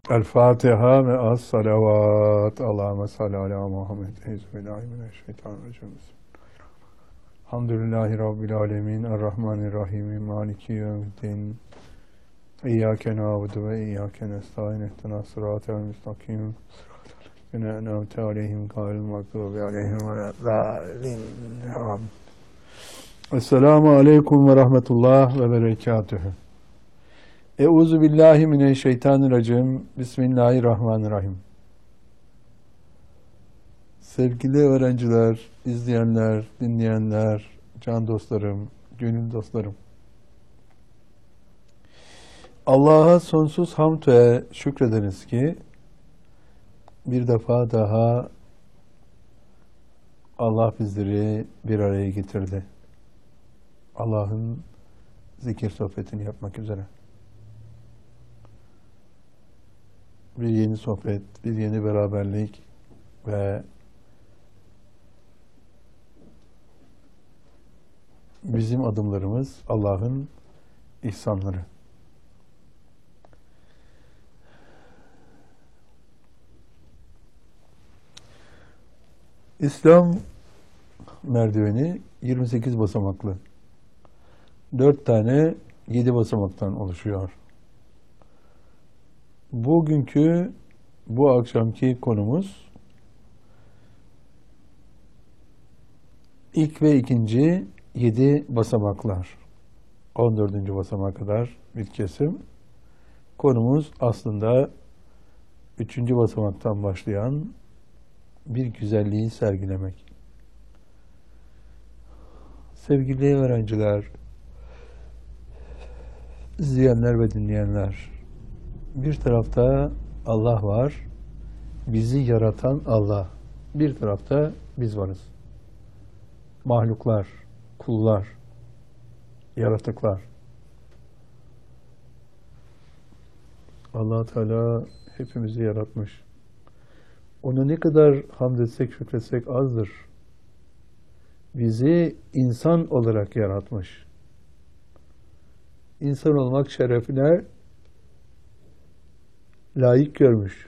El Fatiha ve as salavat. Allahümme salli ala Muhammed. Euzubillahimineşşeytanirracim. Elhamdülillahi Rabbil alemin. Errahmanirrahim. Maliki yevmiddin. İyyâke na'budu ve iyyâke nestaîn. İhdinas sıratel müstakim. En'amte aleyhim gâyril mağdûbi aleyhim veleddâllîn. Amin. Esselamu aleyküm ve rahmetullah ve berekatühü. Euzu billahi mineşşeytanirracim. Bismillahirrahmanirrahim. Sevgili öğrenciler, izleyenler, dinleyenler, can dostlarım, gönül dostlarım. Allah'a sonsuz hamd ve şükrediniz ki bir defa daha Allah bizleri bir araya getirdi. Allah'ın zikir sohbetini yapmak üzere. Bir yeni sohbet, bir yeni beraberlik ve bizim adımlarımız Allah'ın ihsanları. İslam merdiveni 28 basamaklı. 4 tane 7 basamaktan oluşuyor. Bu akşamki konumuz ilk ve ikinci 7 basamaklar. 14. basamağa kadar bir kesim. Konumuz aslında 3. basamaktan başlayan bir güzelliği sergilemek. Sevgili öğrenciler, izleyenler ve dinleyenler, bir tarafta Allah var, bizi yaratan Allah. Bir tarafta biz varız. Mahluklar, kullar, yaratıklar. Allah Teala hepimizi yaratmış. Ona ne kadar hamd etsek, şükretsek azdır. Bizi insan olarak yaratmış. İnsan olmak şerefine layık görmüş.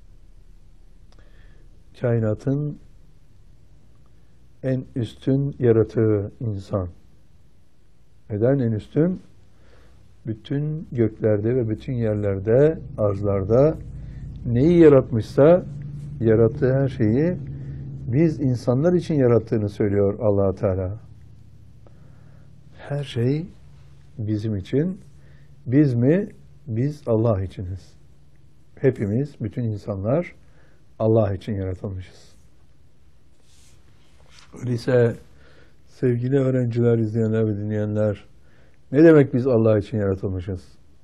Kainatın en üstün yaratığı insan. Neden en üstün? Bütün göklerde ve bütün yerlerde, arzlarda neyi yaratmışsa yarattığı her şeyi biz insanlar için yarattığını söylüyor Allah Teala. Her şey bizim için. Biz mi? Biz Allah içiniz. Hepimiz, bütün insanlar Allah için yaratılmışız. Öyleyse sevgili öğrenciler, izleyenler ve dinleyenler, ne demek biz Allah için yaratılmışız?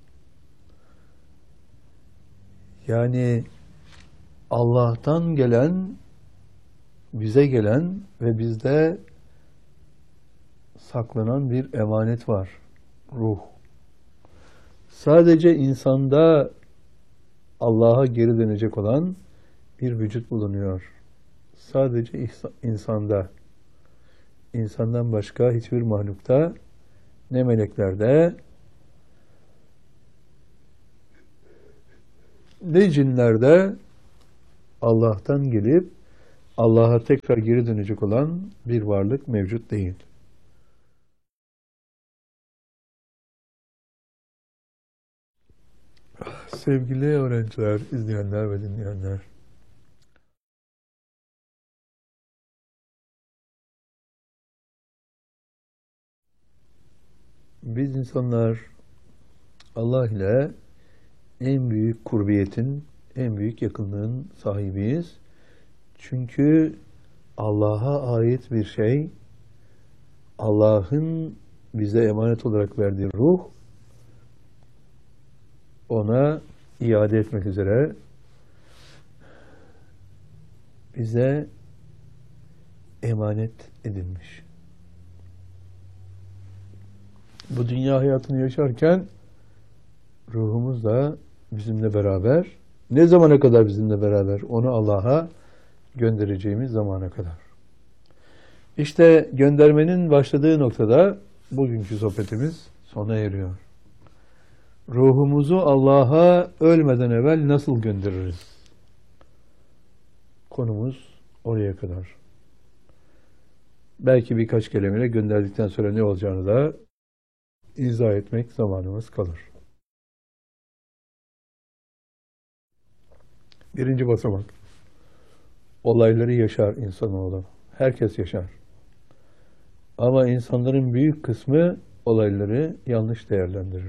Yani Allah'tan gelen, bize gelen ve bizde saklanan bir emanet var. Ruh. Sadece insanda Allah'a geri dönecek olan bir vücut bulunuyor. Sadece insanda. İnsandan başka hiçbir mahlukta, ne meleklerde, ne cinlerde Allah'tan gelip Allah'a tekrar geri dönecek olan bir varlık mevcut değil. Sevgili öğrenciler, izleyenler ve dinleyenler, biz insanlar Allah ile en büyük kurbiyetin, en büyük yakınlığın sahibiyiz. Çünkü Allah'a ait bir şey, Allah'ın bize emanet olarak verdiği ruh, ona iade etmek üzere bize emanet edilmiş. Bu dünya hayatını yaşarken ruhumuz da bizimle beraber. Ne zamana kadar bizimle beraber? Onu Allah'a göndereceğimiz zamana kadar. İşte göndermenin başladığı noktada bugünkü sohbetimiz sona eriyor. Ruhumuzu Allah'a ölmeden evvel nasıl göndeririz? Konumuz oraya kadar. Belki birkaç kelimeyle gönderdikten sonra ne olacağını da izah etmek zamanımız kalır. Birinci basamak. Olayları yaşar insanoğlu. Herkes yaşar. Ama insanların büyük kısmı olayları yanlış değerlendirir.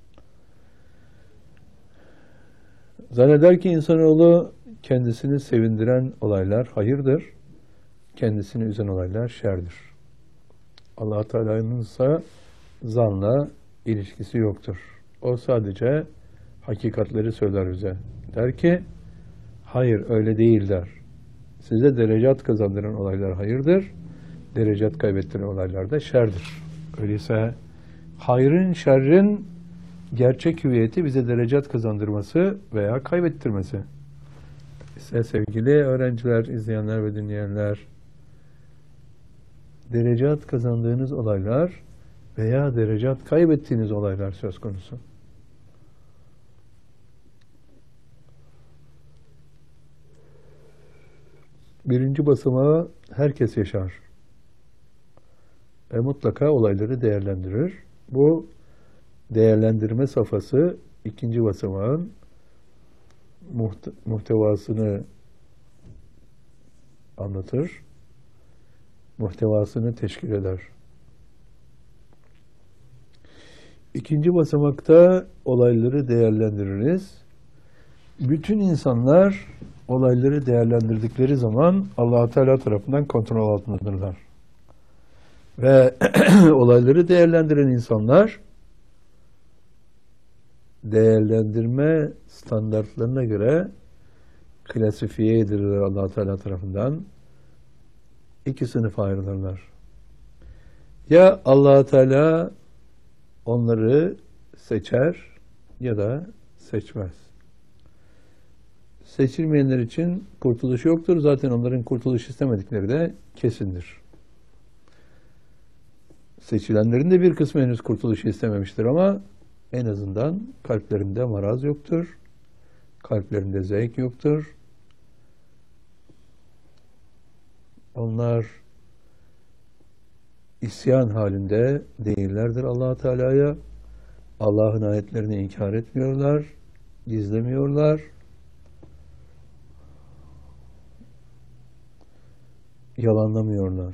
Zanneder ki insanoğlu kendisini sevindiren olaylar hayırdır, kendisini üzen olaylar şerdir. Allah Teala'nın ise zanla ilişkisi yoktur. O sadece hakikatleri söyler bize. Der ki, hayır öyle değil der. Size derecat kazandıran olaylar hayırdır, derecat kaybettiren olaylar da şerdir. Öyleyse hayrın, şerrin gerçek hüviyeti bize derecat kazandırması veya kaybettirmesi. İşte sevgili öğrenciler, izleyenler ve dinleyenler, derecat kazandığınız olaylar veya derecat kaybettiğiniz olaylar söz konusu. Birinci basamağı herkes yaşar. Mutlaka olayları değerlendirir. Bu değerlendirme safhası ikinci basamağın muhtevasını anlatır. Muhtevasını teşkil eder. İkinci basamakta olayları değerlendiririz. Bütün insanlar olayları değerlendirdikleri zaman Allah-u Teala tarafından kontrol altındadırlar. Ve olayları değerlendiren insanlar değerlendirme standartlarına göre klasifiye edilirler Allah-u Teala tarafından. İki sınıfa ayrılırlar. Ya Allah-u Teala onları seçer ya da seçmez. Seçilmeyenler için kurtuluş yoktur. Zaten onların kurtuluş istemedikleri de kesindir. Seçilenlerin de bir kısmı henüz kurtuluşu istememiştir ama en azından kalplerinde maraz yoktur. Kalplerinde zevk yoktur. Onlar isyan halinde değillerdir Allah-u Teala'ya. Allah'ın ayetlerini inkar etmiyorlar, gizlemiyorlar. Yalanlamıyorlar.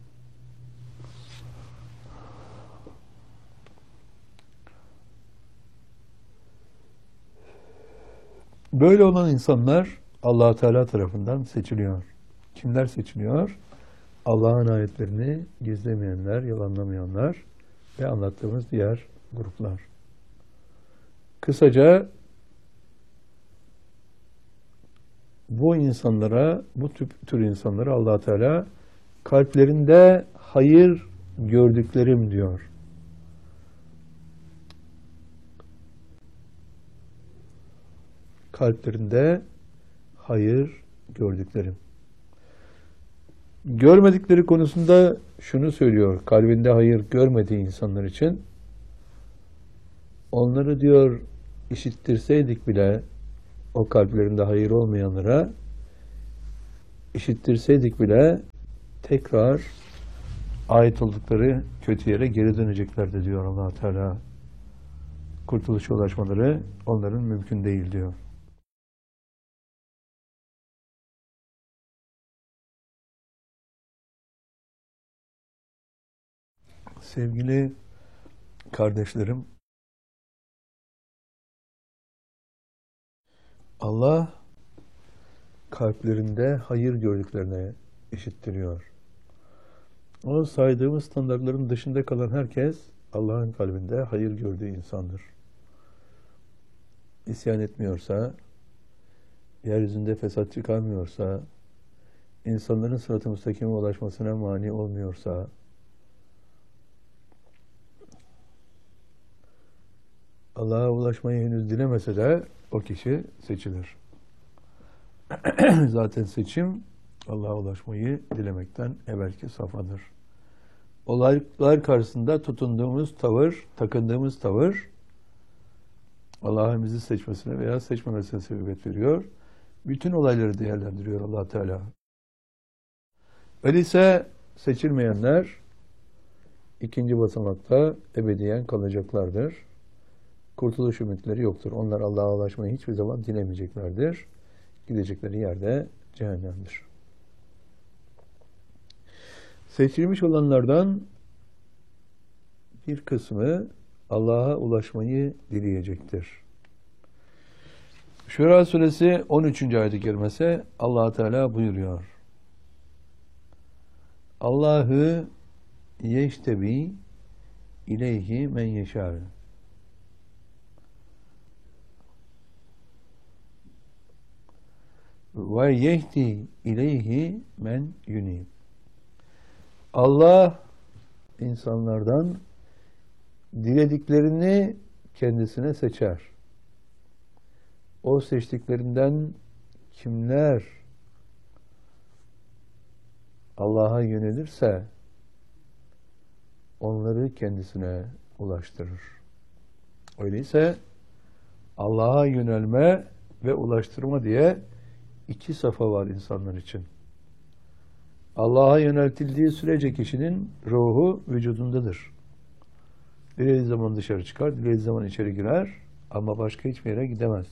Böyle olan insanlar Allah-u Teala tarafından seçiliyor. Kimler seçiliyor? Allah'ın ayetlerini gizlemeyenler, yalanlamayanlar ve anlattığımız diğer gruplar. Kısaca bu insanlara, bu tür insanlara Allah Teala kalplerinde hayır gördüklerim diyor. Kalplerinde hayır gördüklerim. Görmedikleri konusunda şunu söylüyor. Kalbinde hayır görmediği insanlar için onları diyor işittirseydik bile o kalplerinde hayır olmayanlara işittirseydik bile tekrar ait oldukları kötü yere geri döneceklerdi diyor Allah Teala. Kurtuluşa ulaşmaları onların mümkün değil diyor. Sevgili kardeşlerim, Allah kalplerinde hayır gördüklerine işittiriyor. O saydığımız standartların dışında kalan herkes Allah'ın kalbinde hayır gördüğü insandır. İsyan etmiyorsa, yeryüzünde fesat çıkarmıyorsa, insanların sırat-ı müstakime ulaşmasına mani olmuyorsa, Allah'a ulaşmayı henüz dilemese de o kişi seçilir. Zaten seçim Allah'a ulaşmayı dilemekten evvelki safhadır. Olaylar karşısında tutunduğumuz tavır, takındığımız tavır Allah'ın bizi seçmesine veya seçmemesine sebebiyet veriyor. Bütün olayları değerlendiriyor Allah Teala. Öyleyse seçilmeyenler ikinci basamakta ebediyen kalacaklardır. Kurtuluş ümitleri yoktur. Onlar Allah'a ulaşmayı hiçbir zaman dilemeyeceklerdir. Gidecekleri yerde cehennemdir. Seçilmiş olanlardan bir kısmı Allah'a ulaşmayı dileyecektir. Şura suresi 13. ayet-i kerimesi Allah Teala buyuruyor. Allahu yeştebi ileyhi men yeşâ. Ve yehdi ileyhi men yunib. Allah insanlardan dilediklerini kendisine seçer. O seçtiklerinden kimler Allah'a yönelirse onları kendisine ulaştırır. Öyleyse Allah'a yönelme ve ulaştırma diye iki safa var insanlar için. Allah'a yöneltildiği sürece kişinin ruhu vücudundadır. Dilediği zaman dışarı çıkar, dilediği zaman içeri girer ama başka hiçbir yere gidemez.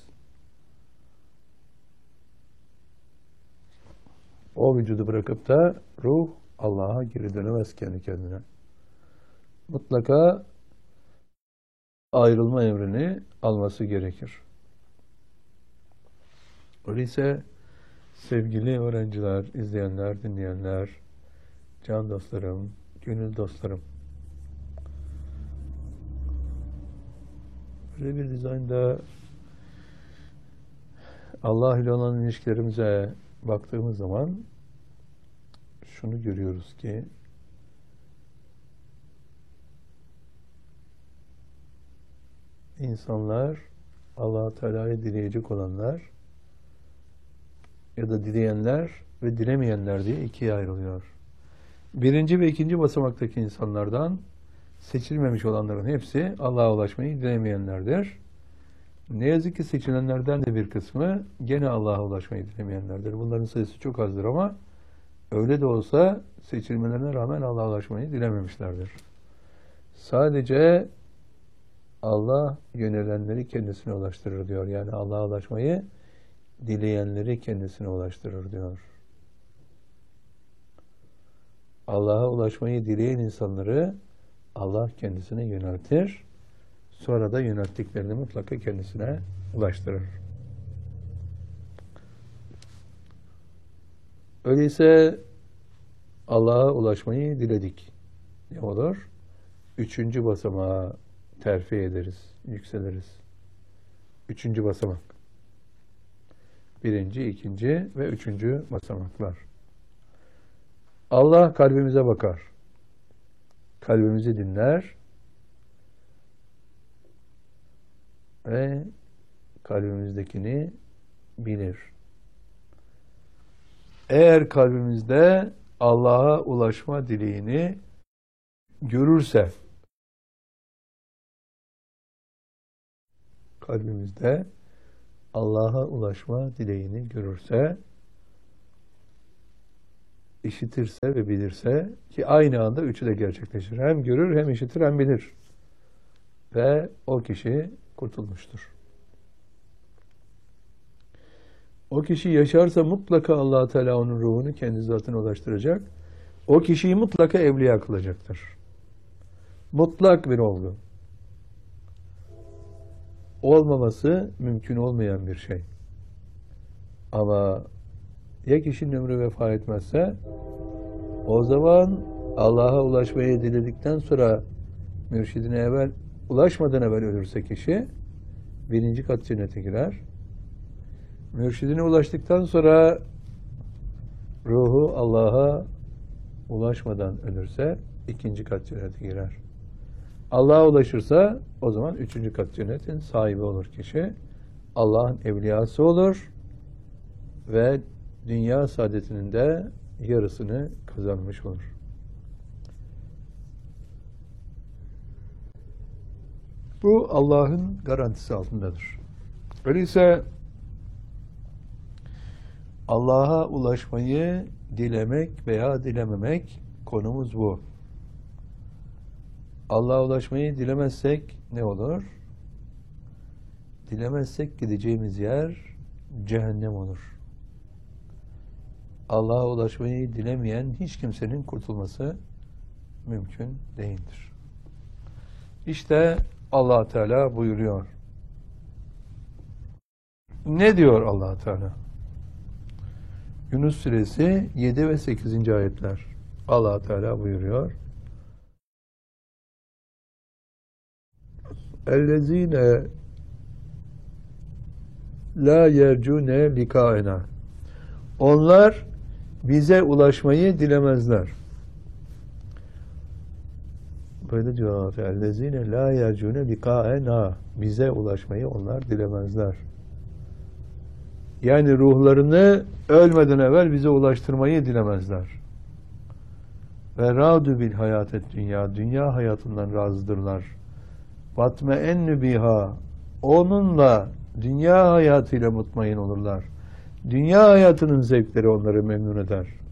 O vücudu bırakıp da ruh Allah'a geri dönemez kendi kendine. Mutlaka ayrılma evreni alması gerekir. Öyleyse sevgili öğrenciler, izleyenler, dinleyenler, can dostlarım, gönül dostlarım, böyle bir dizaynda Allah ile olan ilişkilerimize baktığımız zaman şunu görüyoruz ki insanlar, Allah-u Teala'yı dileyecek olanlar ya da dileyenler ve dilemeyenler diye ikiye ayrılıyor. Birinci ve ikinci basamaktaki insanlardan seçilmemiş olanların hepsi Allah'a ulaşmayı dilemeyenlerdir. Ne yazık ki seçilenlerden de bir kısmı gene Allah'a ulaşmayı dilemeyenlerdir. Bunların sayısı çok azdır ama öyle de olsa seçilmelerine rağmen Allah'a ulaşmayı dilememişlerdir. Sadece Allah yönelenleri kendisine ulaştırır diyor. Yani Allah'a ulaşmayı dileyenleri kendisine ulaştırır diyor. Allah'a ulaşmayı dileyen insanları Allah kendisine yöneltir. Sonra da yönelttiklerini mutlaka kendisine ulaştırır. Öyleyse Allah'a ulaşmayı diledik. Ne olur? Üçüncü basamağa terfi ederiz, yükseliriz. Üçüncü basamak. Birinci, ikinci ve üçüncü basamaklar. Allah kalbimize bakar. Kalbimizi dinler ve kalbimizdekini bilir. Eğer kalbimizde Allah'a ulaşma dileğini görürse, kalbimizde Allah'a ulaşma dileğini görürse, işitirse ve bilirse, ki aynı anda üçü de gerçekleşir. Hem görür, hem işitir, hem bilir. Ve o kişi kurtulmuştur. O kişi yaşarsa mutlaka Allah Teala onun ruhunu kendi zatına ulaştıracak. O kişiyi mutlaka evliya kılacaktır. Mutlak bir olgu. Olmaması mümkün olmayan bir şey. Ama ya kişinin ömrü vefa etmezse, o zaman Allah'a ulaşmayı diledikten sonra mürşidine ulaşmadan evvel ölürse kişi birinci kat cennete girer. Mürşidine ulaştıktan sonra ruhu Allah'a ulaşmadan ölürse ikinci kat cennete girer. Allah'a ulaşırsa o zaman üçüncü kat cennetin sahibi olur kişi. Allah'ın evliyası olur ve dünya saadetinin de yarısını kazanmış olur. Bu Allah'ın garantisi altındadır. Öyleyse Allah'a ulaşmayı dilemek veya dilememek, konumuz bu. Allah'a ulaşmayı dilemezsek ne olur? Dilemezsek gideceğimiz yer cehennem olur. Allah'a ulaşmayı dilemeyen hiç kimsenin kurtulması mümkün değildir. İşte Allah Teala buyuruyor. Ne diyor Allah Teala? Yunus Suresi 7 ve 8. ayetler. Allah Teala buyuruyor. Ellezine la yercune likaena. Onlar bize ulaşmayı dilemezler. Böyle diyor. Ellezine la yercune likaena. Bize ulaşmayı onlar dilemezler. Yani ruhlarını ölmeden evvel bize ulaştırmayı dilemezler. Ve râdü bil hayatet dünya. Dünya hayatından razıdırlar. Batme ennü biha. Onunla, dünya hayatıyla mutmain olurlar. Dünya hayatının zevkleri onları memnun eder.